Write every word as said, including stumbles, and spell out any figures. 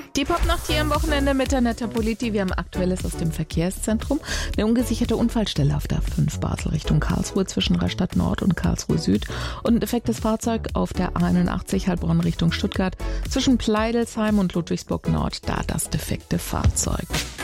Die Popnacht hier am Wochenende mit der Netta-Politi. Wir haben Aktuelles aus dem Verkehrszentrum. Eine ungesicherte Unfallstelle auf der A fünf Basel Richtung Karlsruhe zwischen Rastatt Nord und Karlsruhe Süd. Und ein defektes Fahrzeug auf der A einundachtzig Heilbronn Richtung Stuttgart zwischen Pleidelsheim und Ludwigsburg Nord. Da das defekte Fahrzeug.